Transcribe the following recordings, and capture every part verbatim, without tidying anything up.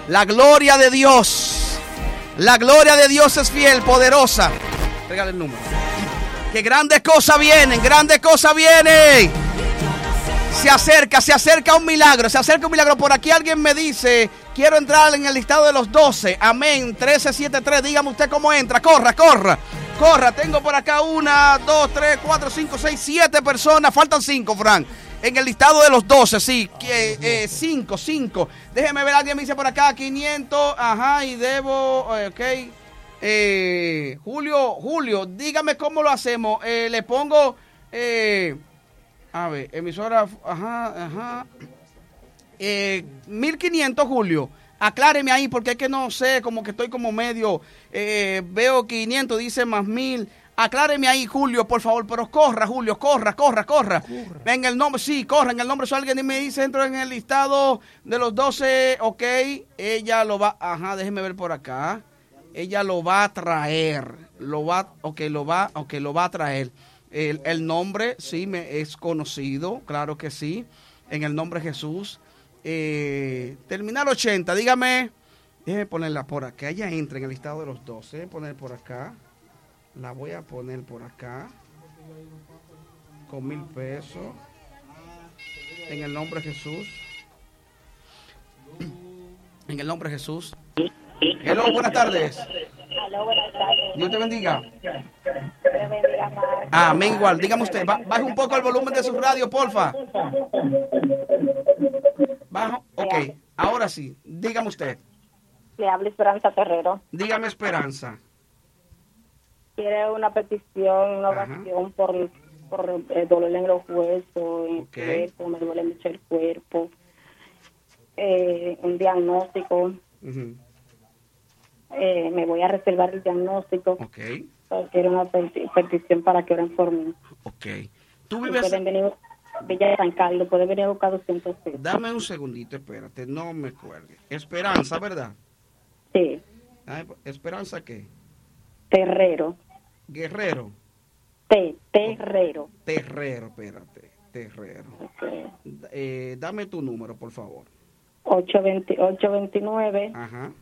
La gloria de Dios. La gloria de Dios es fiel, poderosa. Regale el número. Que grandes cosas vienen, grandes cosas vienen. Se acerca, se acerca un milagro, se acerca un milagro. Por aquí alguien me dice, quiero entrar en el listado de los doce. Amén, trece setenta y tres. Dígame usted cómo entra. Corra, corra, corra. Tengo por acá una, dos, tres, cuatro, cinco, seis, siete personas. Faltan cinco, Frank. En el listado de los doce, sí. Eh, cinco, cinco. Déjeme ver, alguien me dice por acá, quinientos. Ajá, y debo, ok. Eh, Julio, Julio, dígame cómo lo hacemos. Eh, le pongo... Eh, A ver, emisora, ajá, ajá. Eh, mil quinientos, Julio. Acláreme ahí, porque es que no sé, como que estoy como medio, eh, veo quinientos, dice más mil. Acláreme ahí, Julio, por favor, pero corra, Julio, corra, corra, corra. corra. En el nombre, sí, corra, en el nombre, si alguien me dice, entro en el listado de los doce, ok, ella lo va, ajá, déjeme ver por acá. Ella lo va a traer, lo va, ok, lo va, ok, lo va a traer. El, el nombre, sí, me es conocido, claro que sí, en el nombre de Jesús. Eh, terminar ochenta, dígame, déjeme ponerla por acá, ella entra en el listado de los doce, déjeme poner por acá, la voy a poner por acá, con mil pesos, en el nombre de Jesús, en el nombre de Jesús. Hello, buenas tardes. Hola, buenas tardes. Dios te bendiga. Dios te bendiga más. Amén, igual. Dígame usted, baje un poco el volumen de su radio, porfa. Bajo, ok. Ahora sí, dígame usted. Le habla Esperanza Terrero. Dígame, Esperanza. Quiere una petición, una oración por, por el dolor en los huesos, en okay. el cuerpo, me duele mucho el cuerpo. Eh, un diagnóstico. Uh-huh. Eh, me voy a reservar el diagnóstico. Ok. Quiero una petición para que oren por mí. Ok. ¿Tú vives? Pueden venir Villa de San Carlos, puede venir a buscar doscientos pesos. Dame un segundito, espérate, no me cuelgue. Esperanza, ¿verdad? Sí. Ay, ¿Esperanza qué? Terrero. Guerrero. T, Terrero. Terrero, espérate, Terrero. Okay. Eh, dame tu número, por favor. ocho veintinueve. Ajá.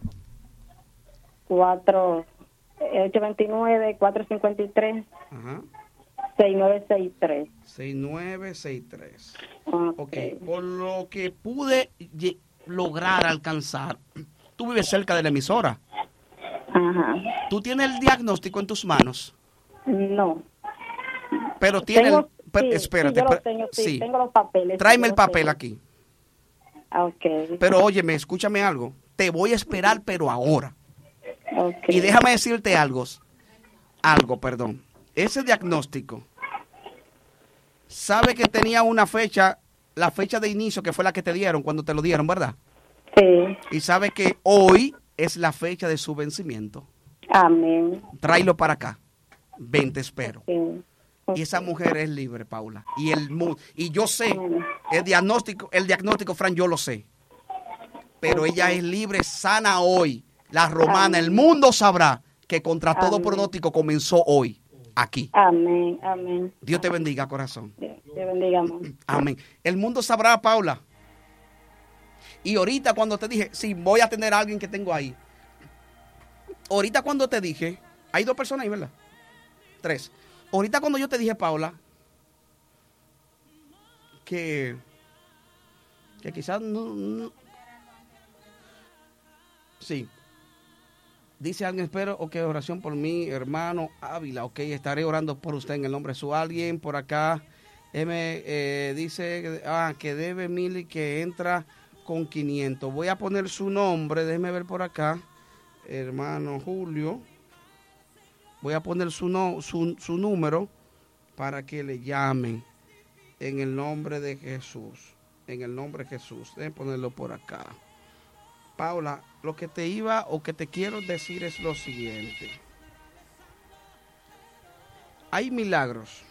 cuatro, ocho veintinueve, cuatro cincuenta y tres. Ajá. seis nueve seis tres. seis nueve seis tres. Okay. Ok, por lo que pude lograr alcanzar, tú vives cerca de la emisora. Ajá. ¿Tú tienes el diagnóstico en tus manos? No. Pero tienes... Tengo, el, sí, espérate. Sí, yo lo tengo, sí, sí. tengo los papeles. Tráeme sí, el papel tengo. aquí. Okay. Pero óyeme, escúchame algo. Te voy a esperar, pero ahora. Okay. Y déjame decirte algo. Algo, perdón. Ese diagnóstico, sabe que tenía una fecha, la fecha de inicio que fue la que te dieron cuando te lo dieron, ¿verdad? Sí. Y sabe que hoy es la fecha de su vencimiento. Amén. Tráelo para acá. Ven, te espero. Sí. Y esa mujer es libre, Paula. Y el y yo sé, el diagnóstico, el diagnóstico, Fran, yo lo sé. Pero okay. Ella es libre, sana hoy. La romana, amén. El mundo sabrá que contra todo amén. Pronóstico comenzó hoy, aquí. Amén, amén. Dios te bendiga, corazón. Dios te bendiga, amén. Amén. El mundo sabrá, Paula. Y ahorita cuando te dije, sí, voy a tener a alguien que tengo ahí. Ahorita cuando te dije, hay dos personas ahí, ¿verdad? Tres. Ahorita cuando yo te dije, Paula, que, que quizás no, no. Sí. Dice alguien, espero, ok, oración por mí, hermano Ávila, ok, estaré orando por usted en el nombre de su alguien. Por acá, M eh, dice ah, que debe mil y que entra con quinientos. Voy a poner su nombre, déjeme ver por acá, hermano Julio. Voy a poner su, no, su, su número para que le llamen en el nombre de Jesús. En el nombre de Jesús. Déjenme ponerlo por acá. Paula, lo que te iba o que te quiero decir es lo siguiente. Hay milagros.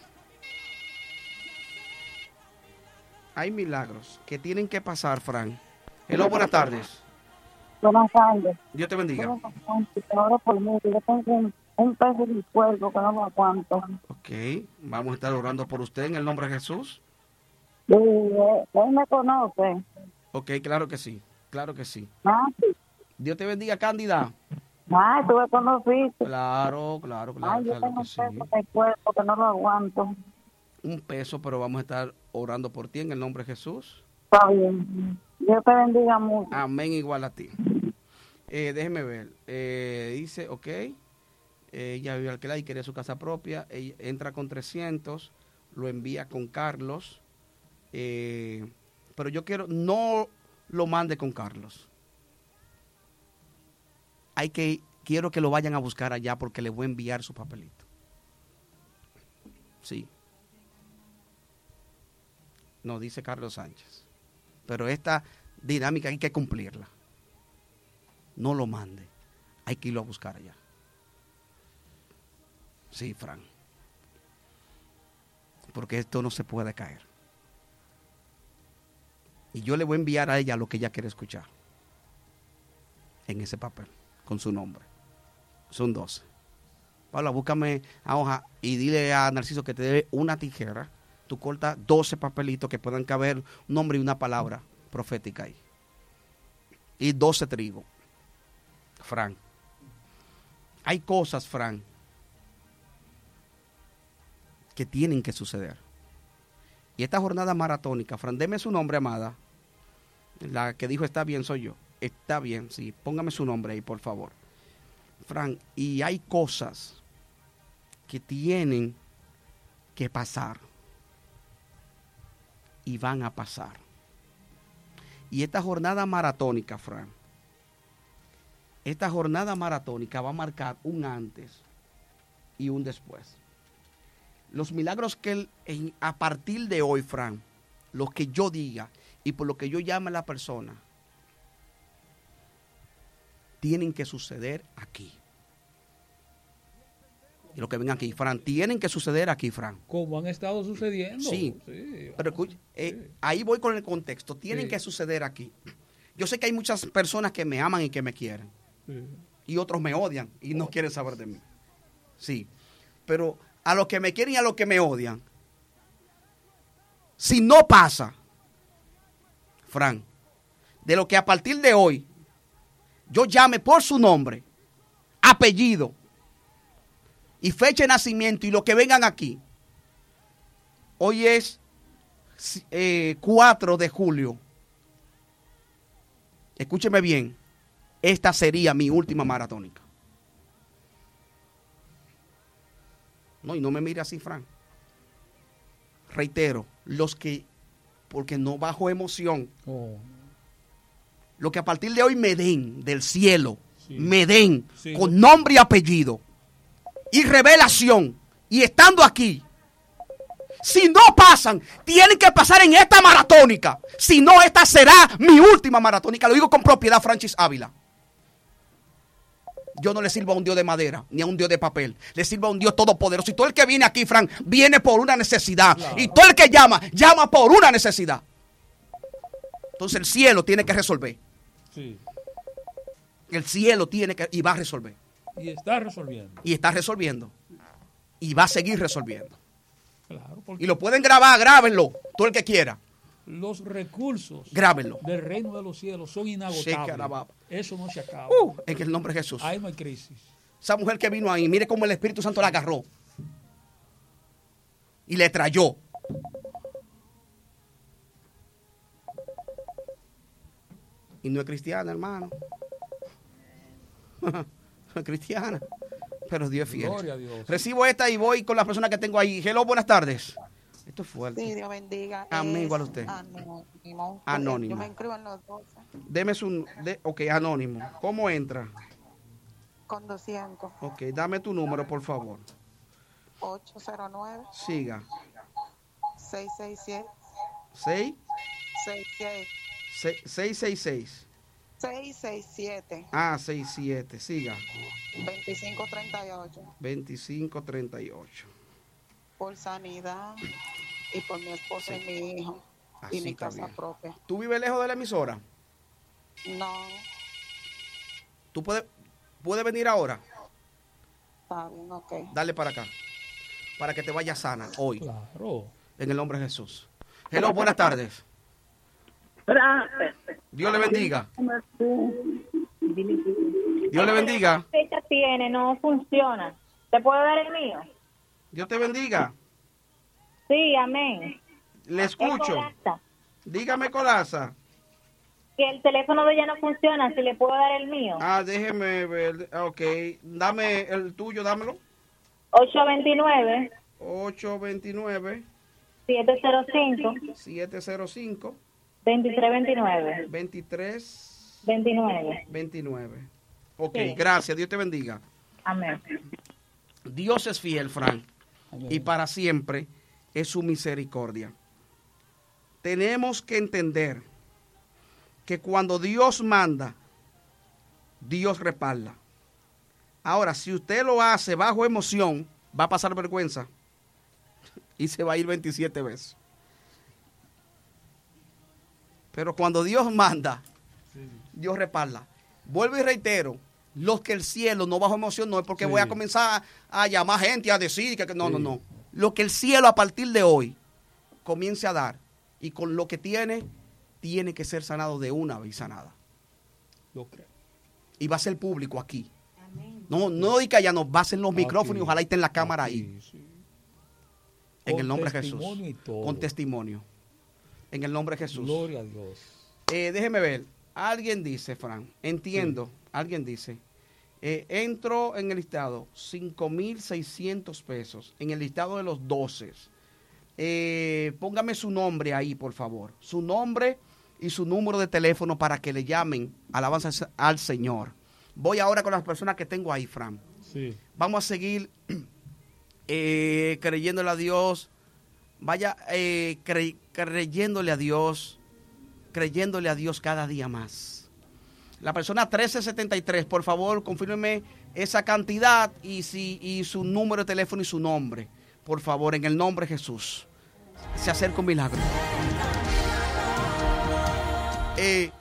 Hay milagros que tienen que pasar, Fran. Hello, buenas tardes. Buenas tardes. Dios te bendiga. Ahora por mí, yo tengo un, un peso de cuerpo que no me aguanto. Ok, vamos a estar orando por usted en el nombre de Jesús. Sí, él me conoce. Ok, claro que sí, claro que sí. Ah, sí. Dios te bendiga, Cándida. Ay, tú me conociste. Claro, claro, claro. Ay, yo claro tengo que un sí. peso de cuerpo que no lo aguanto. Un peso, pero vamos a estar orando por ti en el nombre de Jesús. Está bien. Dios te bendiga mucho. Amén, igual a ti. Eh, déjeme ver. Eh, dice, ok. Eh, ella vive alquilada y quiere su casa propia. Ella entra con trescientos, lo envía con Carlos. Eh, pero yo quiero, no lo mande con Carlos. Hay que, quiero que lo vayan a buscar allá porque le voy a enviar su papelito. Sí. No, dice Carlos Sánchez. Pero esta dinámica hay que cumplirla. No lo mande. Hay que irlo a buscar allá. Sí, Fran. Porque esto no se puede caer. Y yo le voy a enviar a ella lo que ella quiere escuchar. En ese papel. Con su nombre. Son doce. Paula, búscame a hoja y dile a Narciso que te dé una tijera. Tú cortas doce papelitos que puedan caber un nombre y una palabra profética ahí. Y doce trigos. Fran. Hay cosas, Fran, que tienen que suceder. Y esta jornada maratónica, Fran, deme su nombre, amada. La que dijo está bien soy yo. Está bien, sí. Póngame su nombre ahí, por favor. Fran, y hay cosas que tienen que pasar. Y van a pasar. Y esta jornada maratónica, Fran, esta jornada maratónica va a marcar un antes y un después. Los milagros que él, en, a partir de hoy, Fran, lo que yo diga y por lo que yo llame a la persona, tienen que suceder aquí. Y lo que ven aquí, Fran, tienen que suceder aquí, Fran. Como han estado sucediendo. Sí, sí pero escuche, eh, sí. ahí voy con el contexto. Tienen Sí. que suceder aquí. Yo sé que hay muchas personas que me aman y que me quieren. Sí. Y otros me odian y no quieren saber de mí. Sí, pero a los que me quieren y a los que me odian, si no pasa, Fran, de lo que a partir de hoy yo llame por su nombre, apellido y fecha de nacimiento y lo que vengan aquí. Hoy es eh, cuatro de julio. Escúcheme bien. Esta sería mi última maratónica. No, y no me mire así, Fran. Reitero, los que, porque no bajo emoción, Oh, lo que a partir de hoy me den del cielo, sí. me den Sí. con nombre y apellido y revelación, y estando aquí, si no pasan, tienen que pasar en esta maratónica. Si no, esta será mi última maratónica. Lo digo con propiedad, Francis Ávila. Yo no le sirvo a un Dios de madera, ni a un Dios de papel. Le sirvo a un Dios todopoderoso. Y todo el que viene aquí, Fran, viene por una necesidad. Claro. Y todo el que llama, llama por una necesidad. Entonces el cielo tiene que resolver. sí. El cielo tiene que, y va a resolver. Y está resolviendo. Y está resolviendo. Y va a seguir resolviendo. Claro, porque Y lo pueden grabar, grábenlo. Todo el que quiera. los recursos Grábenlo. del reino de los cielos son Sí, inagotables. caramba. Eso no se acaba. Uh, en el nombre de Jesús. Ahí no hay crisis. Esa mujer que vino ahí, mire cómo el Espíritu Santo la agarró. Y le trayó. Y no es cristiana, hermano. No es cristiana. Pero Dios es fiel. Gloria a Dios. Recibo esta y voy con la persona que tengo ahí. Hello, buenas tardes. Esto es fuerte. Sí, Dios bendiga. Amén, Es igual a usted. Anónimo. Anónimo. Yo me inscribo en los doce. Deme su... De, ok, anónimo. ¿Cómo entra? Con doscientos. Ok, dame tu número, por favor. ocho cero nueve, Siga. seis seis siete, seis, seis seis, seis, seis, seis. seis seis siete, Ah, seis siete. Siga. veinticinco treinta y ocho. veinticinco treinta y ocho. Por sanidad y por mi esposo y mi hijo. Así y mi está casa bien. propia. ¿Tú vives lejos de la emisora? No, ¿Tú puedes, puedes venir ahora? está bien, ok. Dale para acá. Para que te vayas sana hoy. Claro. En el nombre de Jesús. Hello, buenas tardes. Fran, Dios le bendiga. Dios Dios le bendiga. ¿Qué fecha tiene? No funciona. ¿Te puedo dar el mío? Dios te bendiga. Sí, amén. Le escucho. Coraza. Dígame, Colaza. Que el teléfono de ella no funciona, si le puedo dar el mío. Ah, déjeme ver. Ok, dame el tuyo, dámelo. ocho dos nueve, ocho dos nueve, siete cero cinco, siete cero cinco, dos tres dos nueve. veintitrés veintinueve. veintinueve. Ok, Sí. gracias. Dios te bendiga. Amén. Dios es fiel, Fran, Amén. y para siempre es su misericordia. Tenemos que entender que cuando Dios manda, Dios respalda. Ahora, si usted lo hace bajo emoción, va a pasar vergüenza y se va a ir veintisiete veces. Pero cuando Dios manda, Dios respalda. Vuelvo y reitero, los que el cielo no bajo emoción no es porque Sí. voy a comenzar a, a llamar gente a decir que, que no, Sí. no, no. Lo que el cielo a partir de hoy comience a dar y con lo que tiene, tiene que ser sanado de una vez sanada. Lo creo. Y va a ser público aquí. No, no diga ya no, va a ser en los micrófonos y Aquí, ojalá esté en la cámara aquí, ahí. sí. En Con el nombre de Jesús. testimonio y todo. Con testimonio. En el nombre de Jesús. Gloria a Dios. Eh, déjeme ver. Alguien dice, Fran, entiendo. Sí. Alguien dice, eh, entro en el listado cinco mil seiscientos pesos. En el listado de los doce. Eh, póngame su nombre ahí, por favor. Su nombre y su número de teléfono para que le llamen alabanza al Señor. Voy ahora con las personas que tengo ahí, Fran. Sí. Vamos a seguir eh, creyéndole a Dios. Vaya eh, cre creyéndole a Dios. Creyéndole a Dios cada día más. La persona trece setenta y tres, por favor, confírmeme esa cantidad y, si, y su número de teléfono y su nombre. Por favor, en el nombre de Jesús. Se acerca un milagro. Eh,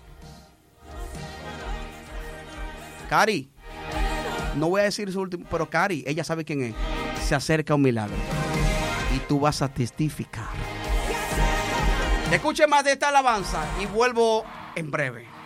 Cari, no voy a decir su último, pero Cari, ella sabe quién es. Se acerca un milagro. Y tú vas a testificar. Escuche más de esta alabanza y vuelvo en breve.